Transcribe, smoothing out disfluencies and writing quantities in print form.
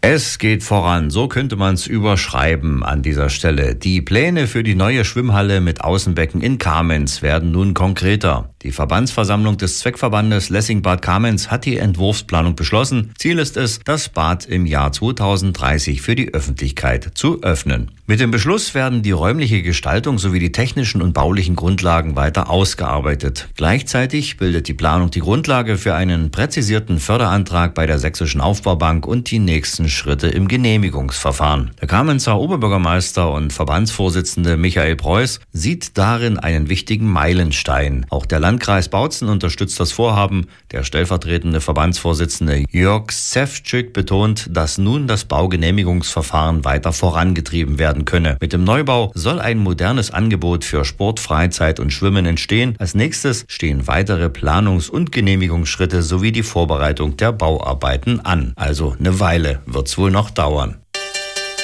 Es geht voran, so könnte man es überschreiben an dieser Stelle. Die Pläne für die neue Schwimmhalle mit Außenbecken in Kamenz werden nun konkreter. Die Verbandsversammlung des Zweckverbandes Lessing-Bad Kamenz hat die Entwurfsplanung beschlossen. Ziel ist es, das Bad im Jahr 2030 für die Öffentlichkeit zu öffnen. Mit dem Beschluss werden die räumliche Gestaltung sowie die technischen und baulichen Grundlagen weiter ausgearbeitet. Gleichzeitig bildet die Planung die Grundlage für einen präzisierten Förderantrag bei der Sächsischen Aufbaubank und die nächsten Schritte im Genehmigungsverfahren. Der Kamenzer Oberbürgermeister und Verbandsvorsitzende Michael Preuß sieht darin einen wichtigen Meilenstein. Auch der Landkreis Bautzen unterstützt das Vorhaben. Der stellvertretende Verbandsvorsitzende Jörg Szewczyk betont, dass nun das Baugenehmigungsverfahren weiter vorangetrieben werden könne. Mit dem Neubau soll ein modernes Angebot für Sport, Freizeit und Schwimmen entstehen. Als nächstes stehen weitere Planungs- und Genehmigungsschritte sowie die Vorbereitung der Bauarbeiten an. Also eine Weile wird's wohl noch dauern.